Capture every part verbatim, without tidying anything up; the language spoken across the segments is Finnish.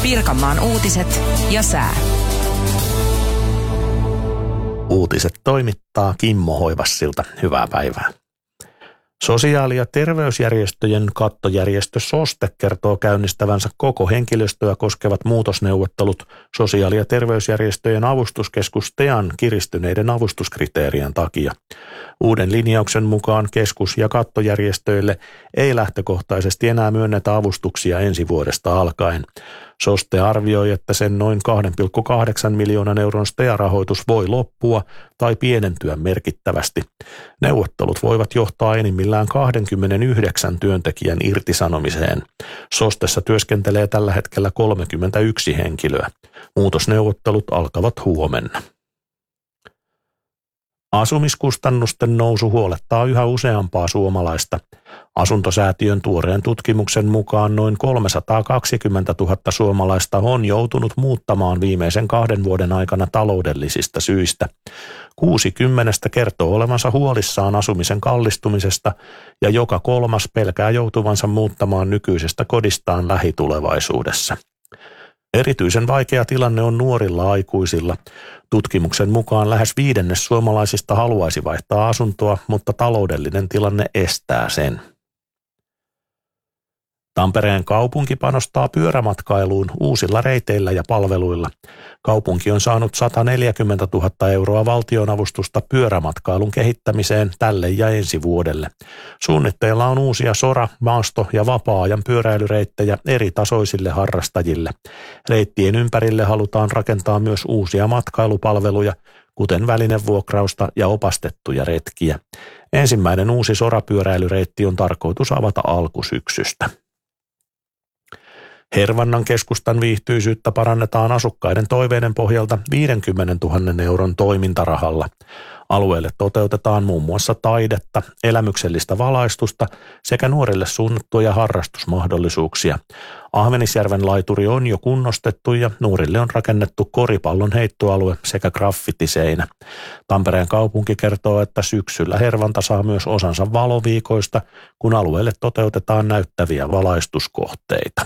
Pirkanmaan uutiset ja sää. Uutiset toimittaa Kimmo Hoivassilta. Hyvää päivää. Sosiaali- ja terveysjärjestöjen kattojärjestö SOSTE kertoo käynnistävänsä koko henkilöstöä koskevat muutosneuvottelut sosiaali- ja terveysjärjestöjen avustuskeskus TEAN kiristyneiden avustuskriteerien takia. Uuden linjauksen mukaan keskus- ja kattojärjestöille ei lähtökohtaisesti enää myönnetä avustuksia ensi vuodesta alkaen. SOSTE arvioi, että sen noin kaksi pilkku kahdeksan miljoonan euron S T E A-rahoitus voi loppua tai pienentyä merkittävästi. Neuvottelut voivat johtaa enimmillään kaksikymmentäyhdeksän työntekijän irtisanomiseen. SOSTessa työskentelee tällä hetkellä kolmekymmentäyksi henkilöä. Muutosneuvottelut alkavat huomenna. Asumiskustannusten nousu huolettaa yhä useampaa suomalaista. Asuntosäätiön tuoreen tutkimuksen mukaan noin kolmesataakaksikymmentätuhatta suomalaista on joutunut muuttamaan viimeisen kahden vuoden aikana taloudellisista syistä. Kuusi kymmenestä kertoo olevansa huolissaan asumisen kallistumisesta ja joka kolmas pelkää joutuvansa muuttamaan nykyisestä kodistaan lähitulevaisuudessa. Erityisen vaikea tilanne on nuorilla aikuisilla. Tutkimuksen mukaan lähes viidennes suomalaisista haluaisi vaihtaa asuntoa, mutta taloudellinen tilanne estää sen. Tampereen kaupunki panostaa pyörämatkailuun uusilla reiteillä ja palveluilla. Kaupunki on saanut sataneljäkymmentätuhatta euroa valtionavustusta pyörämatkailun kehittämiseen tälle ja ensi vuodelle. Suunnitteilla on uusia sora-, maasto- ja vapaa-ajan pyöräilyreittejä eri tasoisille harrastajille. Reittien ympärille halutaan rakentaa myös uusia matkailupalveluja, kuten välinevuokrausta ja opastettuja retkiä. Ensimmäinen uusi sorapyöräilyreitti on tarkoitus avata alkusyksystä. Hervannan keskustan viihtyisyyttä parannetaan asukkaiden toiveiden pohjalta viisikymmentätuhatta euron toimintarahalla. Alueelle toteutetaan muun muassa taidetta, elämyksellistä valaistusta sekä nuorille suunnattuja harrastusmahdollisuuksia. Ahvenisjärven laituri on jo kunnostettu ja nuorille on rakennettu koripallon heittoalue sekä graffitiseinä. Tampereen kaupunki kertoo, että syksyllä Hervanta saa myös osansa valoviikoista, kun alueelle toteutetaan näyttäviä valaistuskohteita.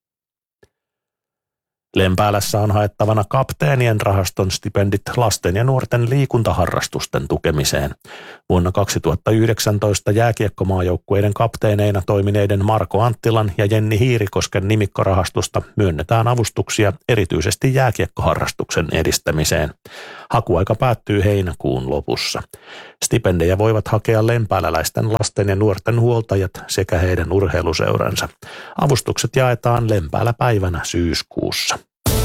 Lempäälässä on haettavana kapteenien rahaston stipendit lasten ja nuorten liikuntaharrastusten tukemiseen. Vuonna kaksituhattayhdeksäntoista jääkiekkomaajoukkueiden kapteeneina toimineiden Marko Anttilan ja Jenni Hiirikosken nimikkorahastosta myönnetään avustuksia erityisesti jääkiekkoharrastuksen edistämiseen. Hakuaika päättyy heinäkuun lopussa. Stipendejä voivat hakea lempääläläisten lasten ja nuorten huoltajat sekä heidän urheiluseuransa. Avustukset jaetaan Lempäälä päivänä syyskuussa.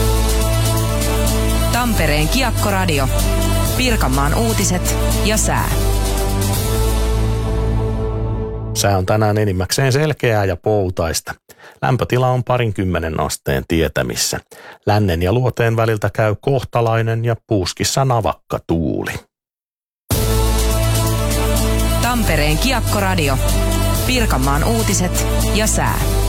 Tampereen Kiekkoradio. Pirkanmaan uutiset ja sää. Sää on tänään enimmäkseen selkeää ja poutaista. Lämpötila on parinkymmenen asteen tietämissä. Lännen ja luoteen väliltä käy kohtalainen ja puuskissa navakka tuuli. Tampereen Kiekkoradio. Pirkanmaan uutiset ja sää.